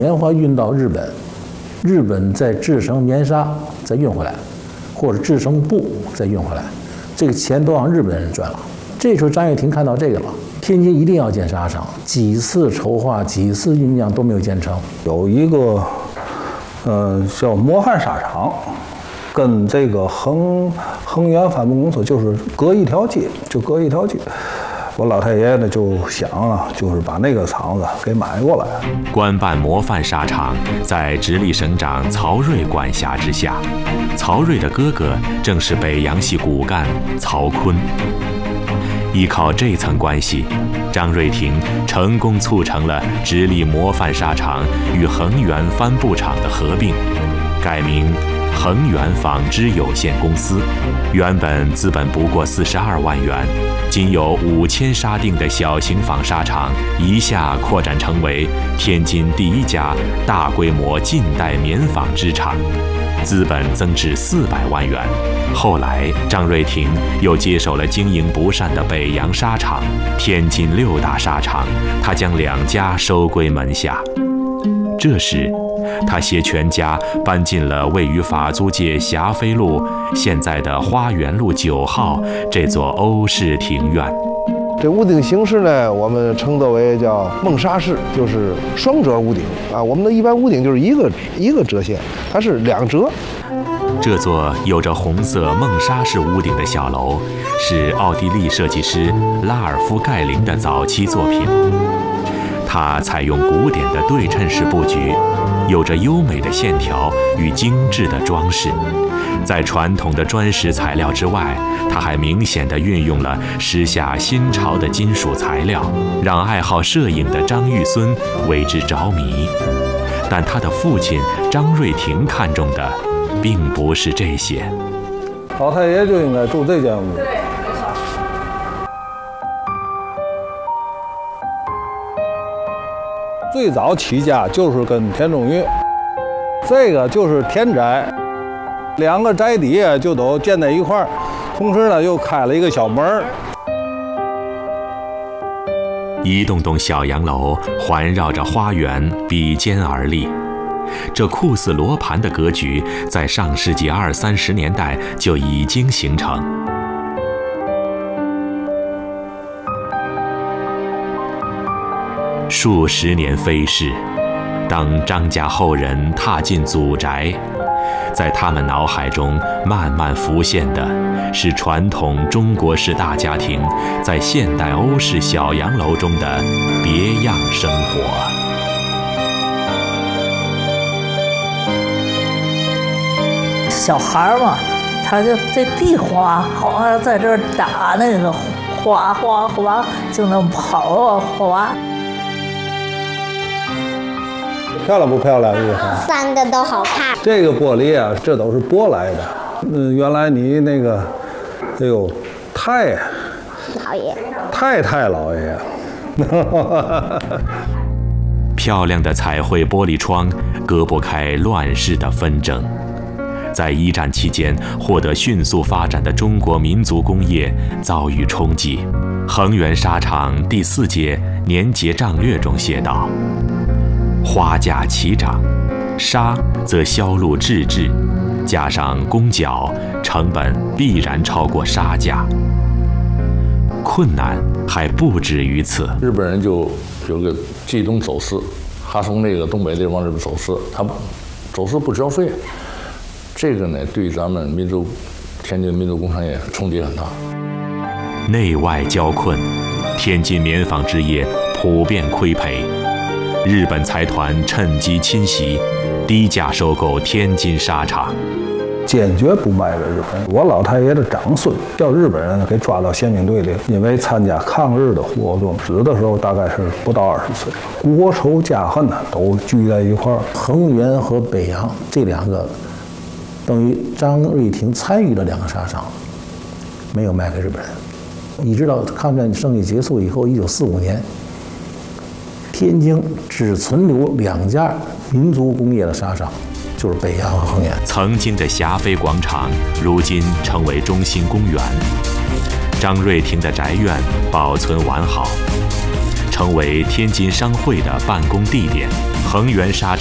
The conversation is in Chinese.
棉花运到日本，日本再制成棉纱再运回来，或者制成布再运回来，这个钱都让日本人赚了。这时候张跃亭看到这个了，天津一定要建纱厂，几次筹划，几次酝酿都没有建成。 有一个叫模范纱厂，跟这个恒源帆布公司就是隔一条街，我老太爷呢就想了，就是把那个厂子给买过来。 官办模范纱厂在直隶省长曹睿管辖之下，曹睿的哥哥正是北洋系骨干曹锟。依靠这层关系，张瑞婷成功促成了直隶模范纱厂与恒源帆布厂的合并，改名恒源纺织有限公司。原本资本不过42万元，仅有5000纱锭的小型纺纱厂，一下扩展成为天津第一家大规模近代棉纺织厂，资本增至400万元。后来，张瑞婷又接手了经营不善的北洋纱厂、天津6大纱厂，他将2家收归门下。这时，他携全家搬进了位于法租界霞飞路（现在的花园路9号）这座欧式庭院。 这屋顶形式呢，我们称作为叫梦纱式，就是双折屋顶啊。我们的一般屋顶就是一个折线，它是2折。 这座有着红色梦纱式屋顶的小楼，是奥地利设计师拉尔夫·盖林的早期作品。它采用古典的对称式布局，有着优美的线条与精致的装饰。在传统的砖石材料之外，它还明显地运用了时下新潮的金属材料，让爱好摄影的张玉孙为之着迷。但他的父亲张瑞婷看中的并不是这些。 老太爷就应该住这间屋。最早起家就是跟田中玉，这个就是田宅，2个宅邸就都建在一块儿，同时呢又开了一个小门。 一栋栋小洋楼环绕着花园比肩而立，这酷似罗盘的格局在上世纪20、30年代就已经形成。数十年飞逝，当张家后人踏进祖宅，在他们脑海中慢慢浮现的是传统中国式大家庭在现代欧式小洋楼中的别样生活。 小孩嘛，他就这地滑，好像在这儿打那个滑，就那跑啊滑。 漂亮不漂亮？这个 3个都好看。 这个玻璃啊，这都是舶来的。原来你那个，哎呦，太老爷。 漂亮的彩绘玻璃窗隔不开乱世的纷争。在1战期间获得迅速发展的中国民族工业遭遇冲击。恒源纱厂第4届年节账略中写道：花价齐涨，纱则销路滞滞，加上工脚成本必然超过纱价。困难还不止于此。 日本人就有个冀东走私，他从那个东北地方往日本走私，他走私不交税，这个呢对咱们天津民族工商业冲击很大。 内外交困，天津棉纺织业普遍亏赔。日本财团趁机侵袭，低价收购天津纱厂， 坚决不卖给日本人。我老太爷的长孙叫日本人给抓到宪兵队里，因为参加抗日的活动，死的时候大概是不到20岁，国仇家恨呢都聚在一块儿。 恒源和北洋这2个，等于张瑞婷参与了2个纱厂，没有卖给日本人。一直到抗战胜利结束以后，1945年。天津只存留2家民族工业的纱厂，就是北洋和恒源。 曾经的霞飞广场，如今成为中心公园。张瑞婷的宅院保存完好， 成为天津商会的办公地点。恒源沙